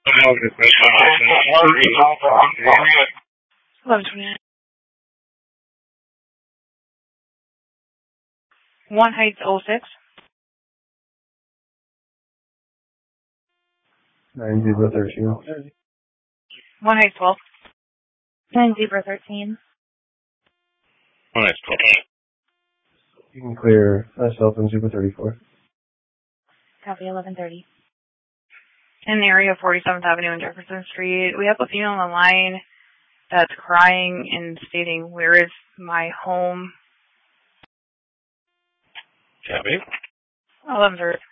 11:29. One Heights 06. 9-0-13. One Heights 12. 9-0-13. 1 Heights 12. You can clear myself and 0-34. Copy 11:30. In the area of 47th Avenue and Jefferson Street, we have a female on the line that's crying and stating, "Where is my home?" Copy. 11:30.